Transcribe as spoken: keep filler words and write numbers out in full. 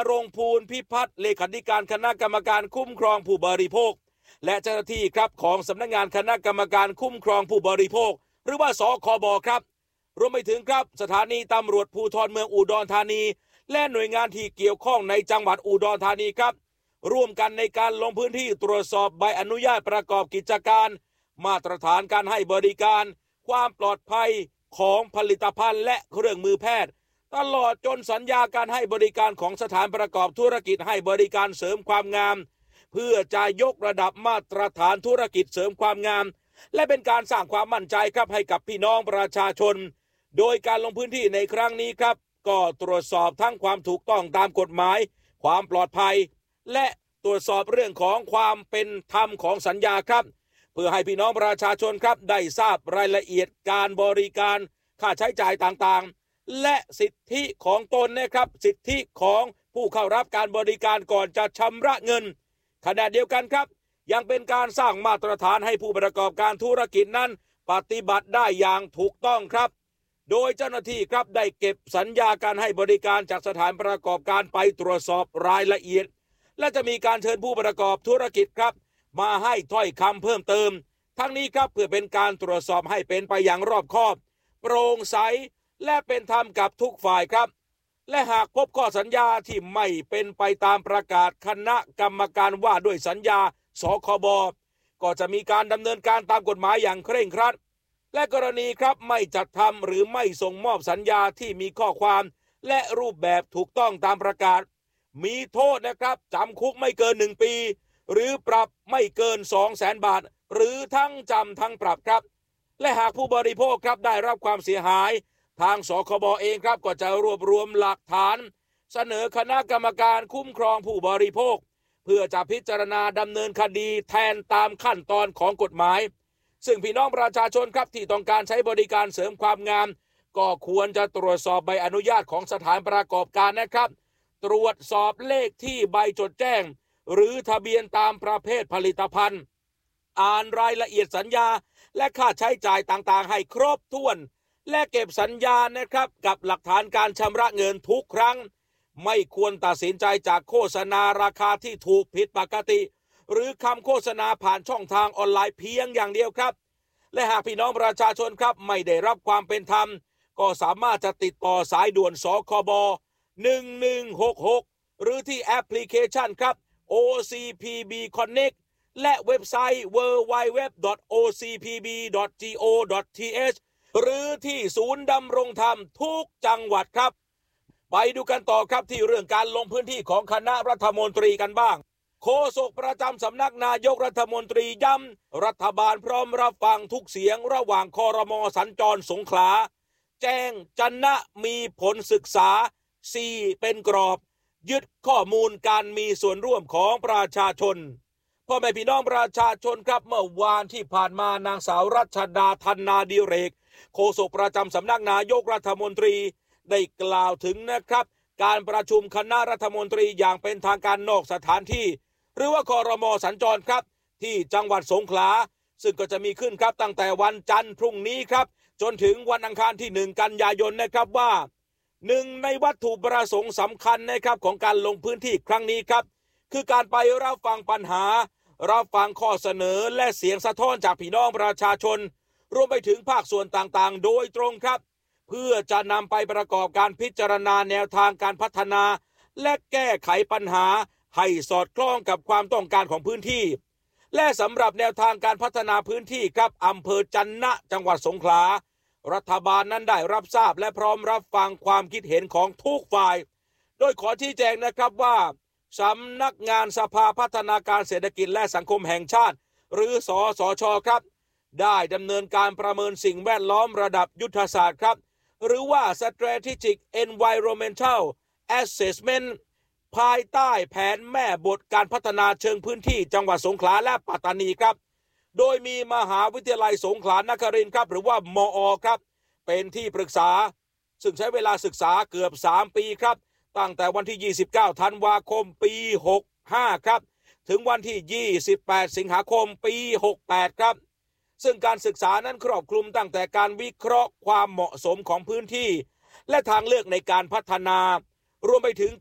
รงค์ภูลพิพัฒน์เลขาธิการคณะกรรมการคุ้มครองผู้บริโภคและเจ้าหน้าที่ครับของสำนักงานคณะกรรมการคุ้มครองผู้บริโภคหรือว่าสคบครับรวมไปถึงครับสถานีตำรวจภูธรเมืองอุดรธานีและหน่วยงานที่เกี่ยวข้องในจังหวัดอุดรธานีครับร่วมกันในการลงพื้นที่ตรวจสอบใบอนุญาตประกอบกิจการมาตรฐานการให้บริการความปลอดภัยของผลิตภัณฑ์และเครื่องมือแพทย์ตลอดจนสัญญาการให้บริการของสถานประกอบธุรกิจให้บริการเสริมความงามเพื่อจะยกระดับมาตรฐานธุรกิจเสริมความงามและเป็นการสร้างความมั่นใจครับให้กับพี่น้องประชาชนโดยการลงพื้นที่ในครั้งนี้ครับก็ตรวจสอบทั้งความถูกต้องตามกฎหมายความปลอดภัยและตรวจสอบเรื่องของความเป็นธรรมของสัญญาครับเพื่อให้พี่น้องประชาชนครับได้ทราบรายละเอียดการบริการค่าใช้จ่ายต่างๆและสิทธิของตนนะครับสิทธิของผู้เข้ารับการบริการก่อนจะชำระเงินขณะเดียวกันครับยังเป็นการสร้างมาตรฐานให้ผู้ประกอบการธุรกิจนั้นปฏิบัติได้อย่างถูกต้องครับโดยเจ้าหน้าที่ครับได้เก็บสัญญาการให้บริการจากสถานประกอบการไปตรวจสอบรายละเอียดและจะมีการเชิญผู้ประกอบธุรกิจครับมาให้ถ้อยคำเพิ่มเติมทั้งนี้ครับเพื่อเป็นการตรวจสอบให้เป็นไปอย่างรอบคอบโปร่งใสและเป็นธรรมกับทุกฝ่ายครับและหากพบข้อสัญญาที่ไม่เป็นไปตามประกาศคณะกรรมการว่าด้วยสัญญาสคบก็จะมีการดำเนินการตามกฎหมายอย่างเคร่งครัดและกรณีครับไม่จัดทำหรือไม่ส่งมอบสัญญาที่มีข้อความและรูปแบบถูกต้องตามประกาศมีโทษนะครับจำคุกไม่เกินหนึ่งปีหรือปรับไม่เกิน สองแสน บาทหรือทั้งจำทั้งปรับครับและหากผู้บริโภคครับได้รับความเสียหายทางสคบเองครับก็จะรวบรวมหลักฐานเสนอคณะกรรมการคุ้มครองผู้บริโภคเพื่อจะพิจารณาดำเนินคดีแทนตามขั้นตอนของกฎหมายซึ่งพี่น้องประชาชนครับที่ต้องการใช้บริการเสริมความงามก็ควรจะตรวจสอบใบอนุญาตของสถานประกอบการนะครับตรวจสอบเลขที่ใบจดแจ้งหรือทะเบียนตามประเภทผลิตภัณฑ์อ่านรายละเอียดสัญญาและค่าใช้จ่ายต่างๆให้ครบถ้วนและเก็บสัญญานะครับกับหลักฐานการชำระเงินทุกครั้งไม่ควรตัดสินใจจากโฆษณาราคาที่ถูกผิดปกติหรือคำโฆษณาผ่านช่องทางออนไลน์เพียงอย่างเดียวครับและหากพี่น้องประชาชนครับไม่ได้รับความเป็นธรรมก็สามารถจะติดต่อสายด่วนสคบหนึ่งหนึ่งหกหกหรือที่แอปพลิเคชันครับ โอ ซี พี บี Connect และเว็บไซต์ ดับเบิลยู ดับเบิลยู ดับเบิลยู ดอท โอ ซี พี บี ดอท จี โอ ดอท ที เอช หรือที่ศูนย์ดำรงธรรมทุกจังหวัดครับไปดูกันต่อครับที่เรื่องการลงพื้นที่ของคณะรัฐมนตรีกันบ้างโฆษกประจำสำนักนายกรัฐมนตรีย้ำรัฐบาลพร้อมรับฟังทุกเสียงระหว่างครม.สัญจรสงขลาแจ้งจะนะมีผลศึกษา สี่ เป็นกรอบยึดข้อมูลการมีส่วนร่วมของประชาชนพ่อแม่พี่น้องประชาชนครับเมื่อวานที่ผ่านมานางสาวรัชดาธนาดิเรกโฆษกประจำสำนักนายกรัฐมนตรีได้กล่าวถึงนะครับการประชุมคณะรัฐมนตรีอย่างเป็นทางการนอกสถานที่หรือว่าครม.สัญจรครับที่จังหวัดสงขลาซึ่งก็จะมีขึ้นครับตั้งแต่วันจันทร์พรุ่งนี้ครับจนถึงวันอังคารที่หนึ่งกันยายนนะครับว่าหนึ่งในวัตถุประสงค์สำคัญนะครับของการลงพื้นที่ครั้งนี้ครับคือการไปรับฟังปัญหารับฟังข้อเสนอและเสียงสะท้อนจากพี่น้องประชาชนรวมไปถึงภาคส่วนต่างๆโดยตรงครับเพื่อจะนำไปประกอบการพิจารณาแนวทางการพัฒนาและแก้ไขปัญหาให้สอดคล้องกับความต้องการของพื้นที่และสำหรับแนวทางการพัฒนาพื้นที่ครับอำเภอจันนะจังหวัดสงขลารัฐบาลนั้นได้รับทราบและพร้อมรับฟังความคิดเห็นของทุกฝ่ายโดยขอชี้แจงนะครับว่าสำนักงานสภาพัฒนาการเศรษฐกิจและสังคมแห่งชาติหรือสสช.ครับได้ดำเนินการประเมินสิ่งแวดล้อมระดับยุทธศาสตร์ครับหรือว่า Strategic Environmental Assessment ภายใต้แผนแม่บทการพัฒนาเชิงพื้นที่จังหวัดสงขลาและปัตตานีครับโดยมีมหาวิทยาลัยสงขลานครินทร์ครับหรือว่ามอ.ครับเป็นที่ปรึกษาซึ่งใช้เวลาศึกษาเกือบสามปีครับตั้งแต่วันที่ยี่สิบเก้าธันวาคมปีหกห้าครับถึงวันที่ยี่สิบแปดสิงหาคมปีหกแปดครับซึ่งการศึกษานั้นครอบคลุมตั้งแต่การวิเคราะห์ความเหมาะสมของพื้นที่และทางเลือกในการพัฒนารวมไปถึง